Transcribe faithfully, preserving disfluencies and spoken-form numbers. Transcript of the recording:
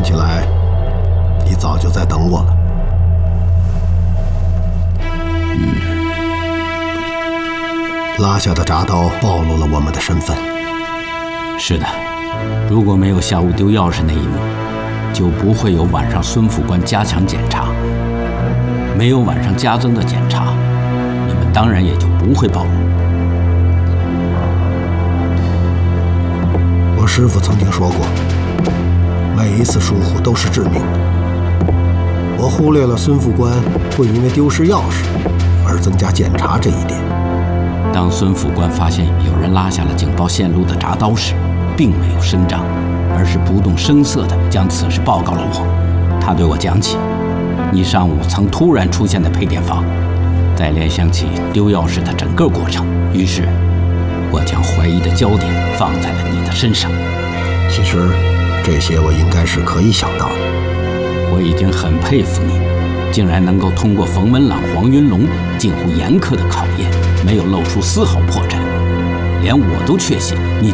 起来，你早就在等我了。 嗯， 拉下的铡刀暴露了我们的身份。 是的，如果没有下午丢钥匙那一幕，就不会有晚上孙副官加强检查。没有晚上加增的检查，你们当然也就不会暴露。 我师父曾经说过，每一次疏忽都是致命的。我忽略了孙副官会因为丢失钥匙而增加检查这一点。 当孙副官发现有人拉下了警报线路的铡刀时，并没有声张，而是不动声色地将此事报告了我。他对我讲起，你上午曾突然出现在配电房，再联想起丢钥匙的整个过程，于是我将怀疑的焦点放在了你的身上。 其实这些我应该是可以想到的。 我已经很佩服你，竟然能够通过冯文朗、黄云龙近乎严苛的考验，没有露出丝毫破绽，连我都确信你